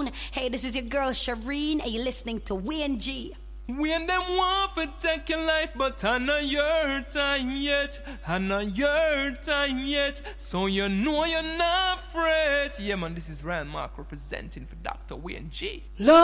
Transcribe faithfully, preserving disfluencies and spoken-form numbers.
Hey, this is your girl Shireen, and you're listening to Wayne G. When them want to take your life, but I know your time yet. I know your time yet. So you know you're not afraid. Yeah, man, this is Ryan Mark representing for Doctor Wayne G. Love